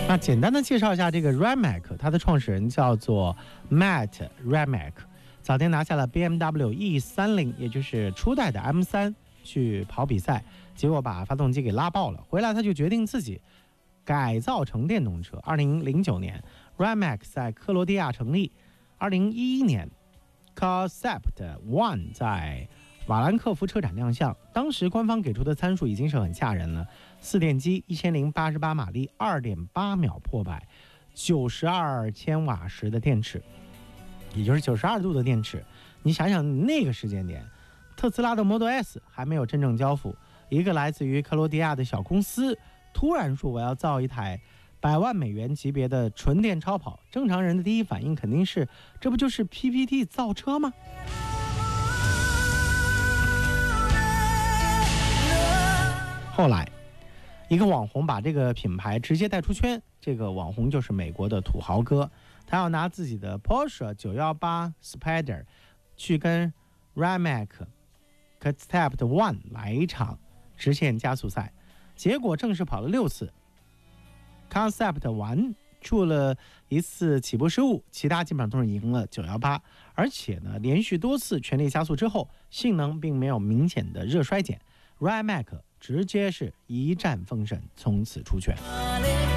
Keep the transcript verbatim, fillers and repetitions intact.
那简单的介绍一下这个 Rimac， 它的创始人叫做 Matt Rimac， 早年拿下了 B M W E 三十， 也就是初代的 M 三 去跑比赛，结果把发动机给拉爆了。回来他就决定自己改造成电动车。二零零九年 Rimac 在克罗地亚成立，二零一一年 Concept One 在瓦兰科夫车展亮相，当时官方给出的参数已经是很吓人了，四电机一千零八十八马力 二点八秒破百，九十二千瓦时的电池，也就是九十二度的电池。你想想那个时间点，特斯拉的 Model S 还没有真正交付，一个来自于克罗地亚的小公司突然说我要造一台百万美元级别的纯电超跑，正常人的第一反应肯定是这不就是 P P T 造车吗？后来一个网红把这个品牌直接带出圈，这个网红就是美国的土豪哥，他要拿自己的 Porsche 九一八 Spider 去跟 Rimac Concept One 来一场直线加速赛，结果正式跑了六次， Concept One 出了一次起步失误，其他基本上都是赢了九一八，而且呢连续多次全力加速之后，性能并没有明显的热衰减， Rimac 直接是一战封神，从此出圈。